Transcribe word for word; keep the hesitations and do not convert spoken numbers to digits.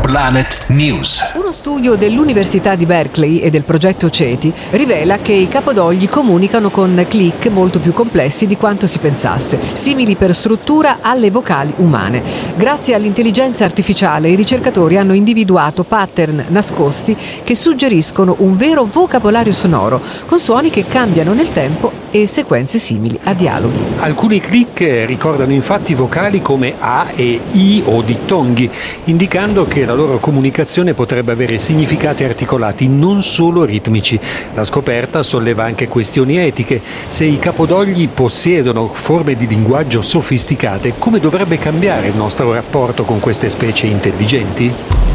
Planet News. Uno studio dell'Università di Berkeley e del progetto CETI rivela che i capodogli comunicano con click molto più complessi di quanto si pensasse, simili per struttura alle vocali umane. Grazie all'intelligenza artificiale i ricercatori hanno individuato pattern nascosti che suggeriscono un vero vocabolario sonoro, con suoni che cambiano nel tempo e sequenze simili a dialoghi. Alcuni click ricordano infatti vocali come A e I o dittonghi, indicando che la loro comunicazione potrebbe avere significati articolati, non solo ritmici. La scoperta solleva anche questioni etiche. Se i capodogli possiedono forme di linguaggio sofisticate, come dovrebbe cambiare il nostro rapporto con queste specie intelligenti?